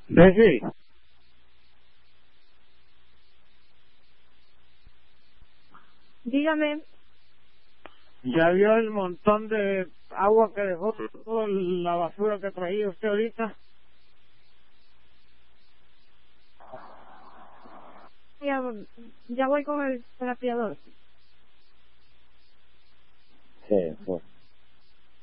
Sí, Dígame. ya vio el montón de agua que dejó toda la basura que traía usted ahorita. Ya voy con el trapeador. Sí, pues.